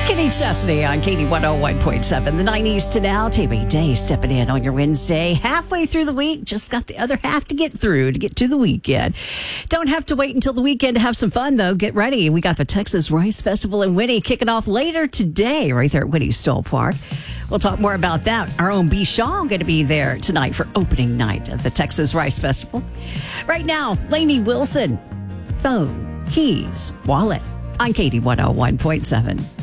Kenny Chesney on Katie 101.7. The 90s to now. Tammy Day stepping in on your Wednesday. Halfway through the week. Just got the other half to get through to get to the weekend. Don't have to wait until the weekend to have some fun, though. Get ready. We got the Texas Rice Festival in Winnie kicking off later today right there at Winnie Stoll Park. We'll talk more about that. Our own B. Shaw going to be there tonight for opening night of the Texas Rice Festival. Right now, Lainey Wilson. Phone, keys, wallet on Katie 101.7.